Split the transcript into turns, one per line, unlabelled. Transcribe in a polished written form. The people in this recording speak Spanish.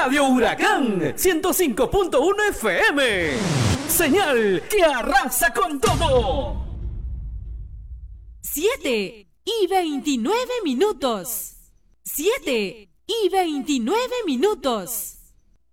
Radio Huracán 105.1 FM. Señal que arrasa con todo.
7:29 minutos. 7:29 minutos.